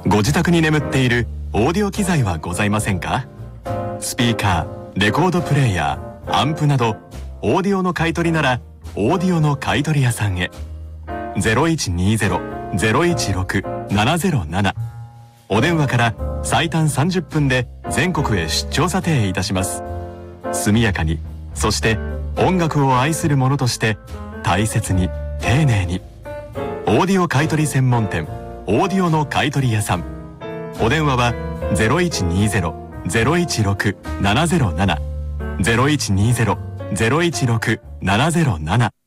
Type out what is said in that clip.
ご自宅に眠っているオーディオ機材はございませんか？スピーカー、レコードプレイヤー、アンプなどオーディオの買い取りならオーディオの買い取り屋さんへ。 0120-016-707 お電話から最短30分で全国へ出張査定いたします。速やかに、そして音楽を愛する者として大切に丁寧に。オーディオ買い取り専門店オーディオの買い取り屋さん。お電話は 0120-016-707 0120-016-707